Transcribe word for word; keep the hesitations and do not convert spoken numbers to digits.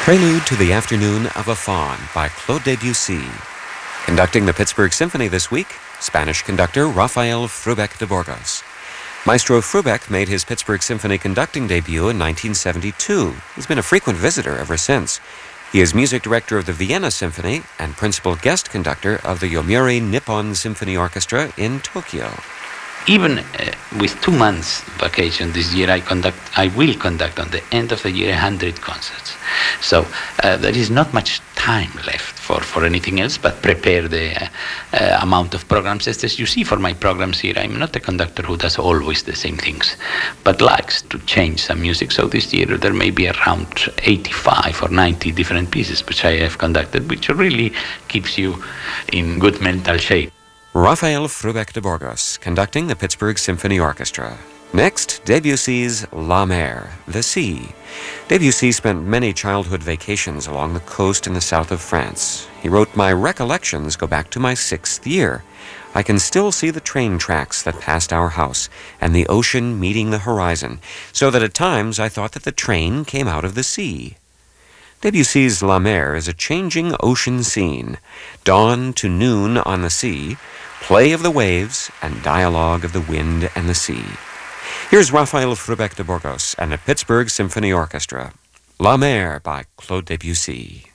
Prelude to the Afternoon of a Faun by Claude Debussy. Conducting the Pittsburgh Symphony this week, Spanish conductor Rafael Frubeck de Burgos. Maestro Frubeck made his Pittsburgh Symphony conducting debut in nineteen seventy-two. He's been a frequent visitor ever since. He is music director of the Vienna Symphony and principal guest conductor of the Yomiuri Nippon Symphony Orchestra in Tokyo. Even uh, with two months vacation this year, I conduct. I will conduct on the end of the year one hundred concerts. So uh, there is not much time left for, for anything else but prepare the uh, uh, amount of programs. As, as you see for my programs here, I'm not a conductor who does always the same things, but likes to change some music. So this year there may be around eighty-five or ninety different pieces which I have conducted, which really keeps you in good mental shape. Rafael Frubeck de Burgos, conducting the Pittsburgh Symphony Orchestra. Next, Debussy's La Mer, the Sea. Debussy spent many childhood vacations along the coast in the south of France. He wrote, "My recollections go back to my sixth year. I can still see the train tracks that passed our house and the ocean meeting the horizon, so that at times I thought that the train came out of the sea." Debussy's La Mer is a changing ocean scene, dawn to noon on the sea, play of the waves, and dialogue of the wind and the sea. Here's Rafael Frubeck de Burgos and the Pittsburgh Symphony Orchestra. La Mer by Claude Debussy.